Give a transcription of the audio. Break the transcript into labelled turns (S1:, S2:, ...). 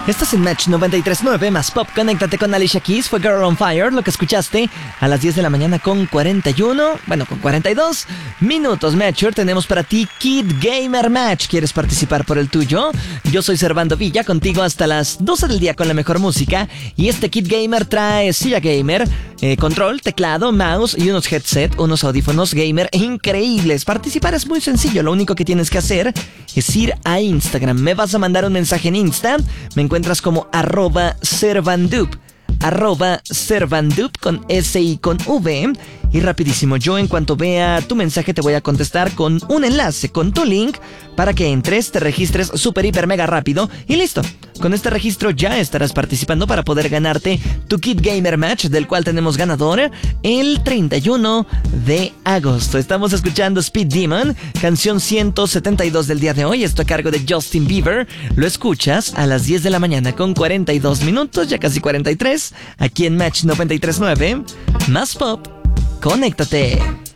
S1: Estás en Match 93.9 más Pop. Conéctate con Alicia Keys. Fue Girl on Fire, lo que escuchaste a las 10 de la mañana con 42 minutos. Matcher, tenemos para ti Kid Gamer Match. ¿Quieres participar por el tuyo? Yo soy Servando Villa, contigo hasta las 12 del día con la mejor música. Y este Kid Gamer trae silla gamer, control, teclado, mouse y unos headset, unos audífonos gamer increíbles. Participar es muy sencillo. Lo único que tienes que hacer es ir a Instagram. Me vas a mandar un mensaje en Insta. Me encuentras como @Servandup. @Servandup con S y con V. Y rapidísimo, yo en cuanto vea tu mensaje te voy a contestar con un enlace, con tu link, para que entres, te registres súper, hiper, mega rápido y listo. Con este registro ya estarás participando para poder ganarte tu Kid Gamer Match, del cual tenemos ganador el 31 de agosto. Estamos escuchando Speed Demon, canción 172 del día de hoy. Esto a cargo de Justin Bieber. Lo escuchas a las 10 de la mañana con 42 minutos, ya casi 43, aquí en Match 93.9, más Pop. Conéctate.